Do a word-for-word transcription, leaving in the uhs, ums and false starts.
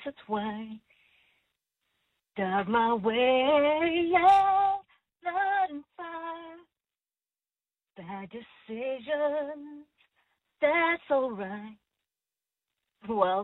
intertwined. Dug my way, yeah, blood and fire. Bad decisions, that's alright. Welcome